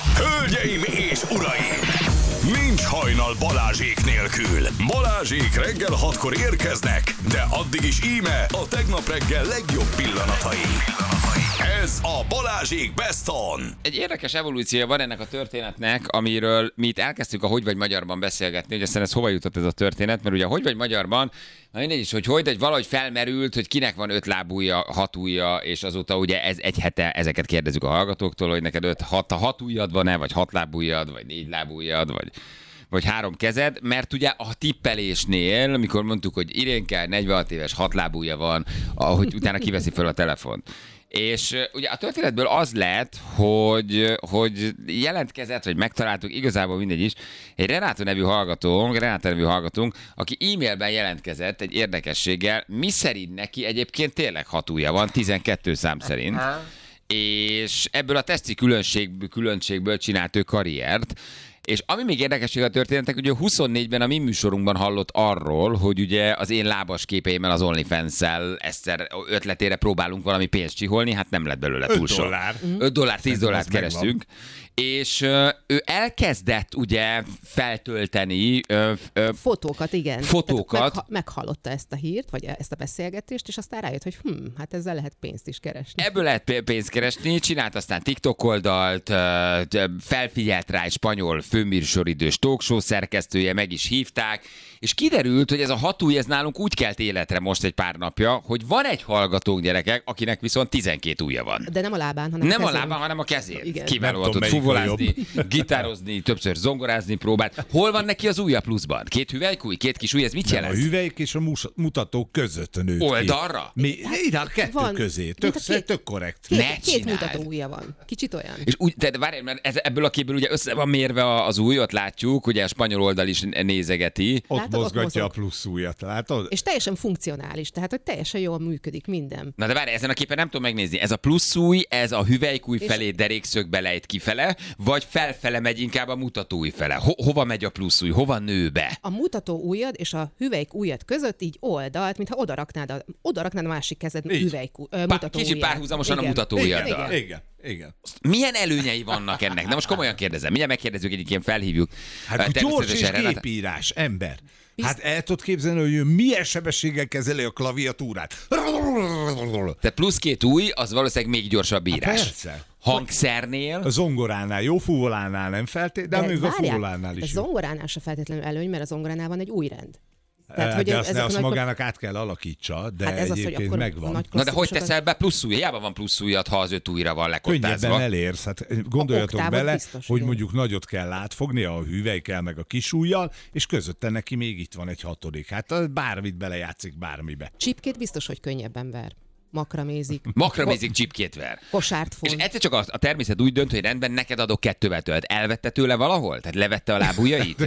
Hölgyeim és uraim! Nincs hajnal Balázsék nélkül. Balázsék reggel 6-kor érkeznek, de addig is íme a tegnap reggel legjobb pillanatai. Ez a Balázsék Best On. Egy érdekes evolúciója van ennek a történetnek, amiről mi itt elkezdtük a Hogy vagy magyarban beszélgetni, hogy aztán ez hova jutott ez a történet, mert ugye a Hogy vagy magyarban, na mindegy is, hogy de valahogy felmerült, hogy kinek van 5 lábúja, 6 ujja, és azóta ugye ez egy hete ezeket kérdezzük a hallgatóktól, hogy neked 6 ujjad van-e, vagy 6 lábújad, vagy 4 lábújad, vagy 3 kezed, mert ugye a tippelésnél, amikor mondtuk, hogy Irénke 46 éves, 6 lábúja van, ahogy utána kiveszi fel a telefont. És ugye a történetből az lett, hogy jelentkezett, vagy megtaláltuk, igazából mindegy is, egy Renáta nevű hallgatónk, aki e-mailben jelentkezett egy érdekességgel, miszerint neki egyébként tényleg 6 ujja van, 12 szám szerint. És ebből a teszti különbségből csinált ő karriert. És ami még érdekesség a történetek, ugye 24-ben a mi műsorunkban hallott arról, hogy ugye az én lábas képeimmel az OnlyFans-szel Eszter ötletére próbálunk valami pénzt csiholni, hát nem lett belőle túl sok. $5, $10 kerestünk. És ő elkezdett ugye feltölteni fotókat, igen. Fotókat. Meghallotta ezt a hírt, vagy ezt a beszélgetést, és aztán rájött, hogy hát ezzel lehet pénzt is keresni. Ebből lehet pénzt keresni, csinált aztán TikTok oldalt, felfigyelt rá egy spanyol főműsoridős talkshow szerkesztője, meg is hívták, és kiderült, hogy ez a 6 ujj, ez nálunk úgy kelt életre most egy pár napja, hogy van egy hallgatónk, gyerekek, akinek viszont 12 ujja van. De nem a lábán, hanem nem a lábán, hanem a kezén. Igen. Kiválóan tud fuvolázni, gitározni, többször zongorázni próbált. Hol van neki az ujja pluszban? 2 hüvelykúj, 2 kis ujj, ez mit jelent? A hüvelyk és a mutatók között nőtt ki. Oldalra? Ide a kettő van, közé. Tök korrekt. Két mutató ujja van. Kicsit olyan. És úgy, de várjál, mert ebből a képből ugye össze van mérve az ujj, ott látjuk, ugye a spanyol oldal is nézegeti. Ott mozgatja a plusz ujjat, látod? És teljesen funkcionális, tehát hogy teljesen jól működik minden. Na de várj, ezen a képen nem tudom megnézni. Ez a plusz ujj, ez a hüvelykúj felé derékszögbe lejt kifele, vagy felfele megy inkább a mutatóujj fele? Hova megy a plusz ujj? Hova nő be? A mutató ujjad és a hüvelyk ujjad között így oldalt, mintha odaraknád a másik kezed mutató ujját. Kicsit párhuzamosan a mutató ujjaddal. Igen. Milyen előnyei vannak ennek? De most komolyan kérdezem. Mindjárt megkérdezzük, egyik ilyen felhívjuk. Hát gyors és gépírás, ember. Hát el tudod képzelni, hogy ő milyen sebességgel kezeli a klaviatúrát. Tehát plusz 2 ujj, az valószínűleg még gyorsabb írás. Persze. Hangszernél? A zongoránál, jó fuvolánál nem feltétlenül, de még a fuvolánál is jó. jó. A zongoránál se feltétlenül előny, mert a zongoránál van egy új rend. Tehát, hogy azt magának át kell alakítsa, de hát ez egyébként az, megvan. Na de hogy teszel be plusz ujj? Hiába van plusz ujjad, ha az 5 ujjra van lekottázva. Könnyebben elérsz. Hát gondoljatok bele, biztos, hogy igen. mondjuk nagyot kell átfogni a hüvelykkel meg a kis ujjal, és közötte neki még itt van egy 6. Hát bármit belejátszik bármibe. Csipkét biztos, hogy könnyebben ver. Makramézik csipkét ver. Kosárt fog. És egyszer csak a természet úgy dönt, hogy rendben, neked adok 2 tölt. Elvette tőle valahol? Tehát levette a lábujjait?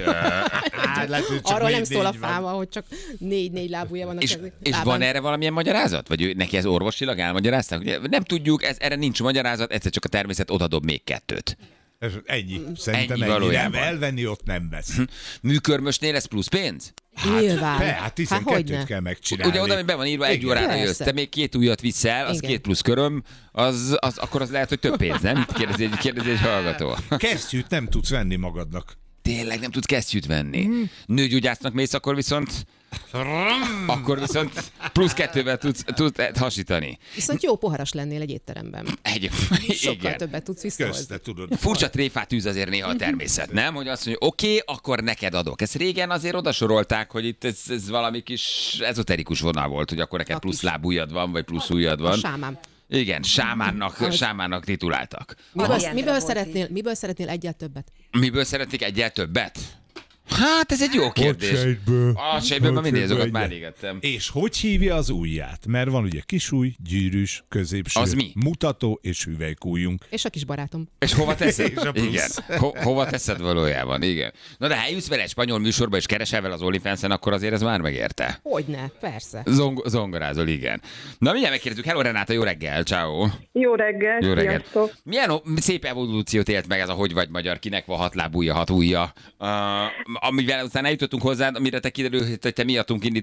Arról nem szól a fáma, hogy csak 4 lábúja van a kezének. És van erre valamilyen magyarázat? Vagy neki ez orvosilag elmagyarázták? Ugye, nem tudjuk, erre nincs magyarázat, egyszer csak a természet odadob még 2. Ennyi. Szerintem ennyi. Nem, elvenni ott nem vesz. Műkörmösnél lesz plusz pénz? Nyilván. 12 kell megcsinálni. Ugye oda, hogy be van írva, 1 órára jössz, te még 2 ujjat viszel, az 2 plusz köröm, akkor az lehet, hogy több pénz, nem? Kérdezi egy hallgató. Kesztyűt nem tudsz venni magadnak. Tényleg nem tudsz kesztyűt venni. Nőgyógyásznak mész, akkor viszont plusz 2-vel tudsz hasítani. Viszont jó poharas lennél egy étteremben. Sokkal többet tudsz visszahozni. Furcsa tréfát űz azért néha a természet, nem? Hogy azt mondja, oké, akkor neked adok. Ezt régen azért odasorolták, hogy itt ez valami kis ezoterikus vonal volt, hogy akkor neked plusz lábujjad van, vagy plusz ujjad van. A sámán. Igen, sámánnak tituláltak. Miből szeretnél egyel többet? Miből szeretnék egyel többet? Hát ez egy jó kérdés. A sejtből már mindig azokat már égettem. És hogy hívja az ujját? Mert van ugye kisúj, gyűrűs, középső, az mi? Mutató és hüvelykújjunk. És a kis barátom. És hova teszed? Igen. Hova teszed valójában? Igen. Na de ha eljössz vele egy spanyol műsorba és keresel vele az OnlyFans-en, akkor azért ez már megérte. Hogyne, persze. Zongorázol, igen. Na mindjárt megkérdezzük. Hello Renáta, jó reggel, ciao. Jó reggel, sziasztok. Milyen szép evolúciót élt meg ez a Hogy vagy magyar, kinek van 6 lábúja, 6 ujja. Amivel aztán eljutottunk hozzád, amire te kiderült, hogy te miattunk